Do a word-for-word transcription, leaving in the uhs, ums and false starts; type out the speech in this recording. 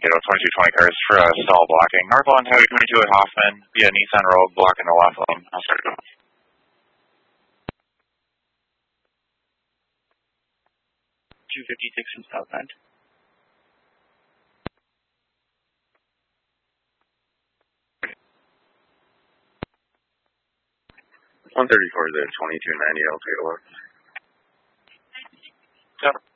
Mankato twenty-two twenty cars for uh, stall blocking. Northbound Highway twenty-two at Hoffman via Nissan Road, blocking the left lane. I'll start it up. two fifty-six from South Bend. one thirty-four to twenty-two ninety, I'll take a look. Yep.